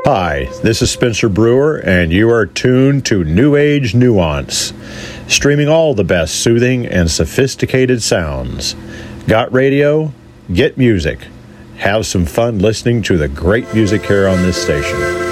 Hi, this is Spencer Brewer, and you are tuned to New Age Nuance, streaming all the best soothing and sophisticated sounds. Got radio? Get music. Have some fun listening to the great music here on this station.